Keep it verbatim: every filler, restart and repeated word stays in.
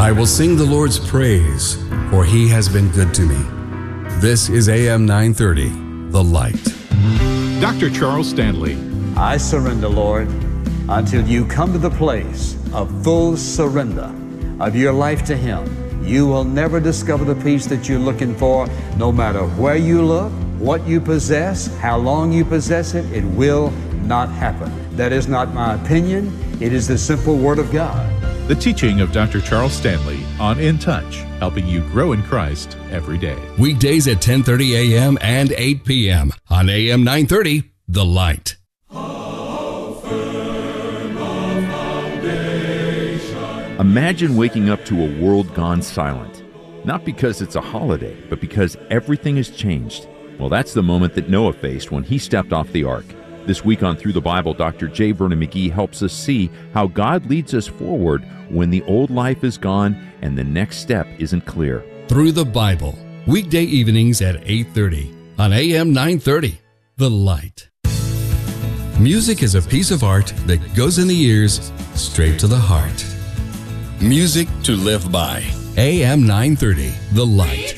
I will sing the Lord's praise, for he has been good to me. This is A M nine thirty, The Light. Doctor Charles Stanley. I surrender, Lord, until you come to the place of full surrender of your life to Him. You will never discover the peace that you're looking for, no matter where you look, what you possess, how long you possess it. It will not happen. That is not my opinion. It is the simple Word of God. The teaching of Doctor Charles Stanley on In Touch, helping you grow in Christ every day. Weekdays at ten thirty a.m. and eight p.m. on A M nine thirty, The Light. Imagine waking up to a world gone silent. Not because it's a holiday, but because everything has changed. Well, that's the moment that Noah faced when he stepped off the ark. This week on Through the Bible, Doctor J. Vernon McGee helps us see how God leads us forward when the old life is gone and the next step isn't clear. Through the Bible, weekday evenings at eight thirty on A M nine thirty, The Light. Music is a piece of art that goes in the ears, straight to the heart. Music to live by. A M nine thirty, The Light.